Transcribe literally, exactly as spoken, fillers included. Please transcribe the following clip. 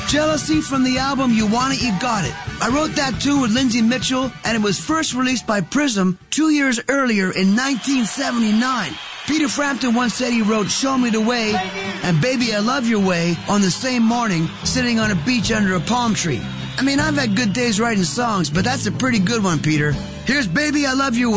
Jealousy from the album You Want It, You Got It. I wrote that tune with Lindsay Mitchell, and it was first released by Prism two years earlier in nineteen seventy-nine. Peter Frampton once said he wrote Show Me the Way and Baby I Love Your Way on the same morning, sitting on a beach under a palm tree. I mean, I've had good days writing songs, but that's a pretty good one, Peter. Here's Baby I Love Your Way.